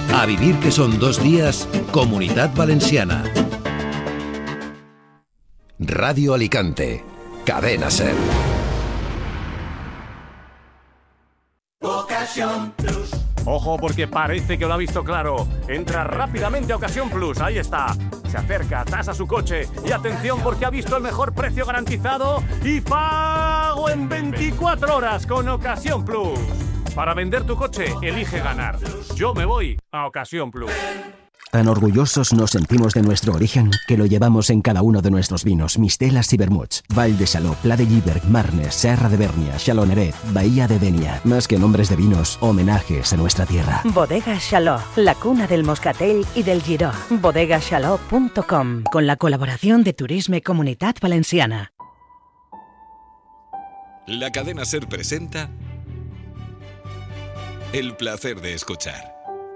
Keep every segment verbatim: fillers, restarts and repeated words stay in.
A vivir que son dos días, Comunitat Valenciana. Radio Alicante, Cadena SER. Ocasión Plus. Ojo, porque parece que lo ha visto claro. Entra rápidamente a Ocasión Plus, ahí está. Se acerca, tasa su coche y atención porque ha visto el mejor precio garantizado y pago en veinticuatro horas con Ocasión Plus. Para vender tu coche, elige ganar. Yo me voy a Ocasión Plus. Tan orgullosos nos sentimos de nuestro origen que lo llevamos en cada uno de nuestros vinos, mistelas y vermuts. Vall de Saló, Pla de Lliberg, Marnes, Serra de Bernia, Xaloneret, Bahía de Denia. Más que nombres de vinos, homenajes a nuestra tierra. Bodega Xaló, la cuna del moscatel y del giró. bodega xaló punto com, con la colaboración de Turisme Comunitat Valenciana. La cadena SER presenta El placer de escuchar.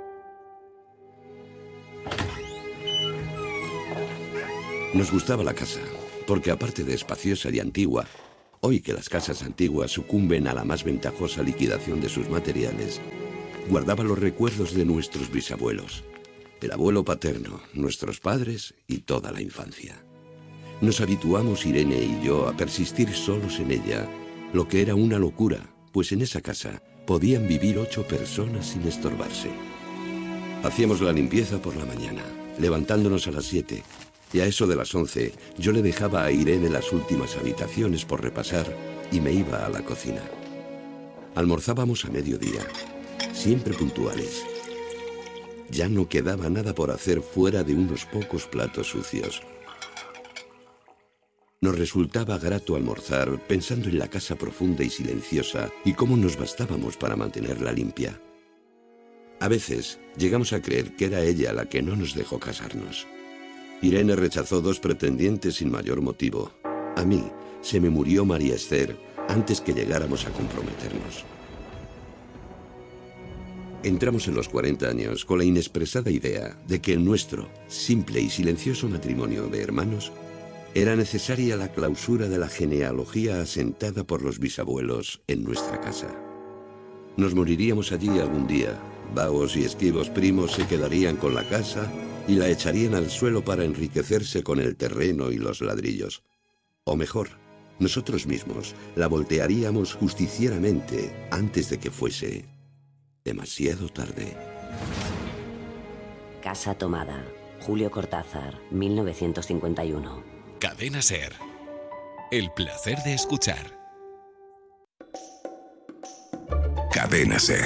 Nos gustaba la casa, porque aparte de espaciosa y antigua, hoy que las casas antiguas sucumben a la más ventajosa liquidación de sus materiales, guardaba los recuerdos de nuestros bisabuelos, el abuelo paterno, nuestros padres y toda la infancia. Nos habituamos, Irene y yo, a persistir solos en ella, lo que era una locura, pues en esa casa podían vivir ocho personas sin estorbarse. Hacíamos la limpieza por la mañana, levantándonos a las siete, y a eso de las once yo le dejaba a Irene las últimas habitaciones por repasar y me iba a la cocina. Almorzábamos a mediodía, siempre puntuales. Ya no quedaba nada por hacer fuera de unos pocos platos sucios. Nos resultaba grato almorzar pensando en la casa profunda y silenciosa y cómo nos bastábamos para mantenerla limpia. A veces llegamos a creer que era ella la que no nos dejó casarnos. Irene rechazó dos pretendientes sin mayor motivo. A mí se me murió María Esther antes que llegáramos a comprometernos. Entramos en los cuarenta años con la inexpresada idea de que el nuestro, simple y silencioso matrimonio de hermanos, era necesaria la clausura de la genealogía asentada por los bisabuelos en nuestra casa. Nos moriríamos allí algún día. Vagos y esquivos primos se quedarían con la casa y la echarían al suelo para enriquecerse con el terreno y los ladrillos. O mejor, nosotros mismos la voltearíamos justicieramente antes de que fuese demasiado tarde. Casa tomada. Julio Cortázar, mil novecientos cincuenta y uno. Cadena SER. El placer de escuchar. Cadena SER.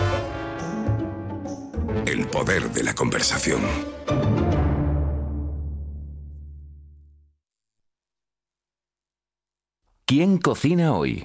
El poder de la conversación. ¿Quién cocina hoy?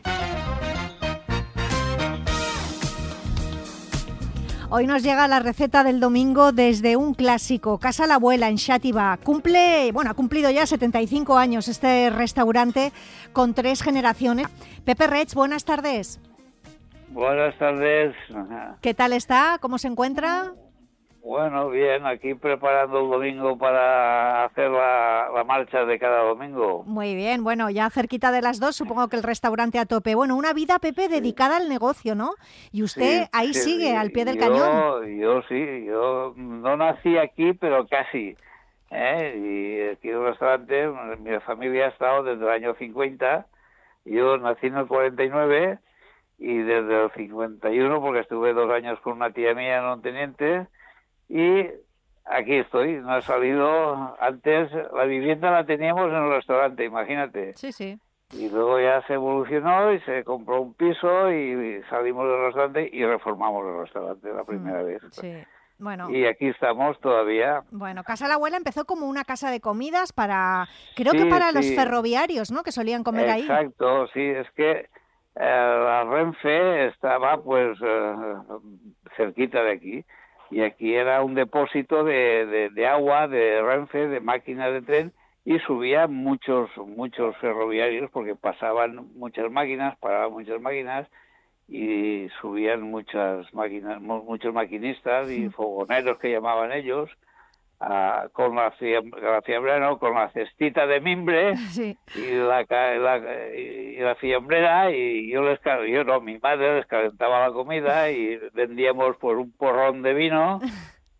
Hoy nos llega la receta del domingo desde un clásico, Casa la Abuela, en Xàtiva. Cumple, bueno, ha cumplido ya setenta y cinco años este restaurante con tres generaciones. Pepe Reig, buenas tardes. Buenas tardes. ¿Qué tal está? ¿Cómo se encuentra? Bueno, bien, aquí preparando el domingo para hacer la, la marcha de cada domingo. Muy bien, bueno, ya cerquita de las dos, supongo que el restaurante a tope. Bueno, una vida, Pepe, dedicada al negocio, ¿no? Y usted sí, ahí sí, sigue, al pie del yo, cañón. Yo sí, yo no nací aquí, pero casi. ¿eh? Y aquí el restaurante, mi familia ha estado desde el año cincuenta, yo nací en el cuarenta y nueve, y desde el cincuenta y uno, porque estuve dos años con una tía mía en un teniente, y aquí estoy, no he salido. Antes la vivienda la teníamos en el restaurante, imagínate. Sí, sí. Y luego ya se evolucionó y se compró un piso y salimos del restaurante y reformamos el restaurante la primera mm, vez. Sí. Bueno. Y aquí estamos todavía. Bueno, Casa la Abuela empezó como una casa de comidas para, creo sí, que para sí. los ferroviarios, ¿no? Que solían comer Exacto, ahí. Exacto, sí, es que eh, la Renfe estaba pues eh, cerquita de aquí. Y aquí era un depósito de, de, de agua, de Renfe, de máquinas de tren, y subían muchos muchos ferroviarios porque pasaban muchas máquinas, paraban muchas máquinas y subían muchas máquinas, muchos maquinistas y fogoneros que llamaban ellos, a, con la, la fiambrera, con la cestita de mimbre sí. y, la, la, y la fiambrera, y yo les yo no, mi madre les calentaba la comida y vendíamos por un porrón de vino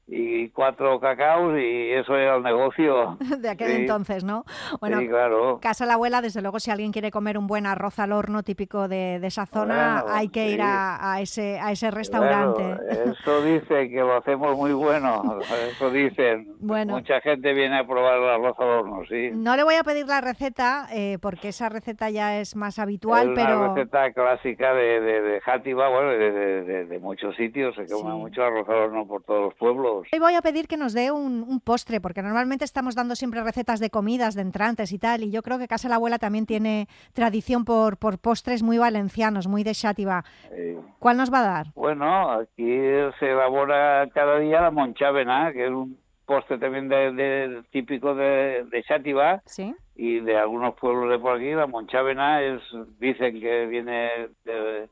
y cuatro cacaos y eso era el negocio. De aquel sí. entonces, ¿no? Bueno, sí, claro. Casa La Abuela, desde luego, si alguien quiere comer un buen arroz al horno típico de, de esa zona, bueno, hay que sí. ir a, a, ese, a ese restaurante. Bueno, eso dice que lo hacemos muy bueno, eso dicen. Bueno, mucha gente viene a probar el arroz al horno, sí. No le voy a pedir la receta, eh, porque esa receta ya es más habitual, es pero... una receta clásica de, de, de Játiva, bueno, de, de, de, de muchos sitios, se come sí. mucho arroz al horno por todos los pueblos. Hoy voy a pedir que nos dé un, un postre, porque normalmente estamos dando siempre recetas de comidas, de entrantes y tal, y yo creo que Casa La Abuela también tiene tradición por, por postres muy valencianos, muy de Xàtiva. Sí. ¿Cuál nos va a dar? Bueno, aquí se elabora cada día la monchávena, que es un postre también de, de, típico de, de Xàtiva, ¿sí? Y de algunos pueblos de por aquí. La monchávena es, dicen que viene de,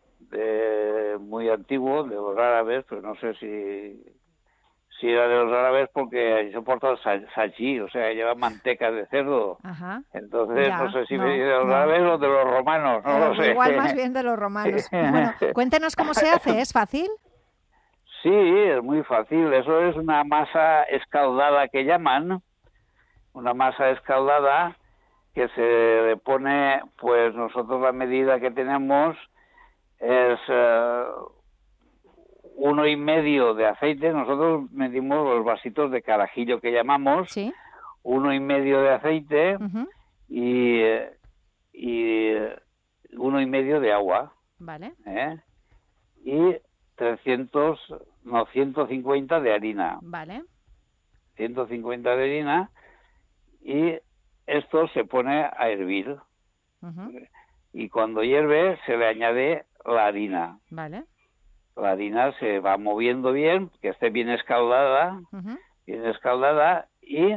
de muy antiguo, de los árabes, pero no sé si... Sí, era de los árabes porque se porta el sachí, o sea, lleva manteca de cerdo. Ajá. Entonces, ya, no sé si no, de los no. árabes o de los romanos, no eh, lo sé. Igual más bien de los romanos. Bueno, cuéntenos cómo se hace, ¿es fácil? Sí, es muy fácil. Eso es una masa escaldada que llaman, una masa escaldada que se le pone, pues nosotros la medida que tenemos es... Uh, uno y medio de aceite, nosotros medimos los vasitos de carajillo que llamamos, ¿sí? Uno y medio de aceite uh-huh. y, y uno y medio de agua. Vale. ¿eh? Y trescientos, no, ciento cincuenta de harina. Vale. ciento cincuenta de harina y esto se pone a hervir. Uh-huh. Y cuando hierve se le añade la harina. Vale. La harina se va moviendo bien, que esté bien escaldada, uh-huh. bien escaldada y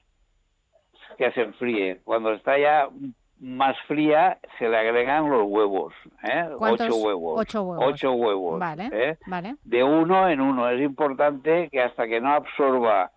que se enfríe. Cuando está ya más fría, se le agregan los huevos, ¿eh? Ocho huevos. Ocho huevos. Ocho huevos. Vale, ¿eh? vale. De uno en uno. Es importante que hasta que no absorba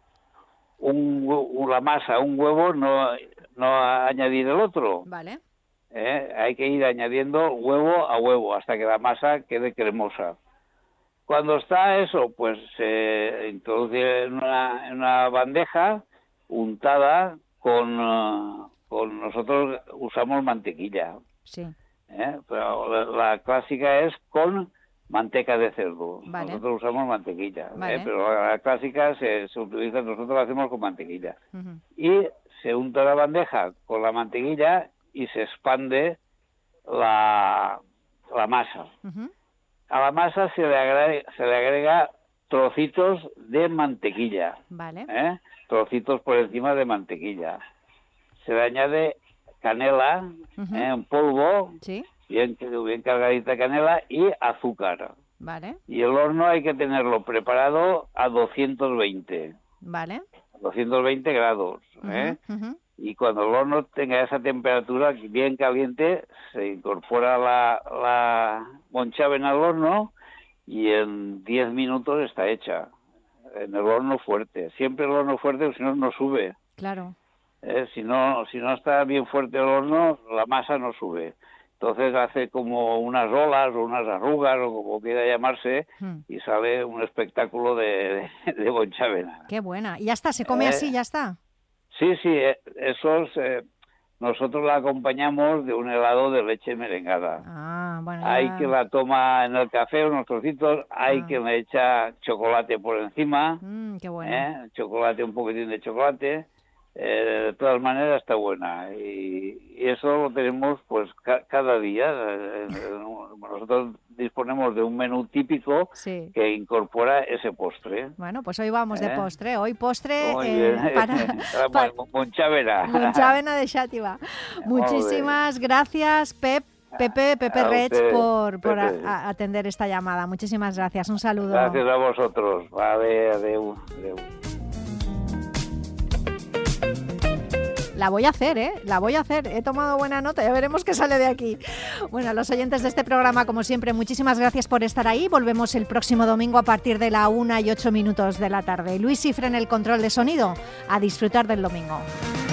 un, la masa, un huevo, no, no añadir el otro. Vale. ¿eh? Hay que ir añadiendo huevo a huevo hasta que la masa quede cremosa. Cuando está eso, pues se introduce en una, en una bandeja untada con, uh, con nosotros usamos mantequilla. Sí. ¿eh? Pero la, la clásica es con manteca de cerdo. Vale. Nosotros usamos mantequilla, vale. ¿eh? Pero la, la clásica se, se utiliza, nosotros la hacemos con mantequilla. Uh-huh. Y se unta la bandeja con la mantequilla y se expande la, la masa. Uh-huh. A la masa se le agrega, se le agrega trocitos de mantequilla. Vale. ¿eh? Trocitos por encima de mantequilla. Se le añade canela uh-huh. ¿eh? en polvo, ¿sí? bien, bien cargadita canela y azúcar. Vale. Y el horno hay que tenerlo preparado a doscientos veinte. Vale. doscientos veinte grados. ¿eh? Uh-huh. Uh-huh. Y cuando el horno tenga esa temperatura bien caliente, se incorpora la, la monchávena al horno y en diez minutos está hecha. En el horno fuerte. Siempre el horno fuerte, o si no, no sube. Claro. Eh, si no, si no está bien fuerte el horno, la masa no sube. Entonces hace como unas olas o unas arrugas o como quiera llamarse hmm. y sale un espectáculo de, de, de monchávena. Qué buena. Y ya está, se come eh, así, ya está. Sí, sí, esos eh, nosotros la acompañamos de un helado de leche merengada. Ah, bueno. Ya... Hay que la toma en el café unos trocitos, hay ah. que le echa chocolate por encima. Mm, qué bueno. ¿eh? Chocolate, un poquitín de chocolate. Eh, de todas maneras está buena y, y eso lo tenemos pues ca- cada día. Eh, nosotros disponemos de un menú típico sí. que incorpora ese postre. Bueno, pues hoy vamos ¿Eh? de postre. Hoy postre eh, para, para monchávena. Monchávena de Xàtiva. Muchísimas gracias, Pep. Pepe, Pepe a Reig, usted, por, por Pepe. A, a atender esta llamada. Muchísimas gracias. Un saludo. Gracias a vosotros. Vale, adeu, adeu. La voy a hacer, ¿eh? La voy a hacer. He tomado buena nota. Ya veremos qué sale de aquí. Bueno, a los oyentes de este programa, como siempre, muchísimas gracias por estar ahí. Volvemos el próximo domingo a partir de la una y ocho minutos de la tarde. Luis Cifre en el control de sonido. A disfrutar del domingo.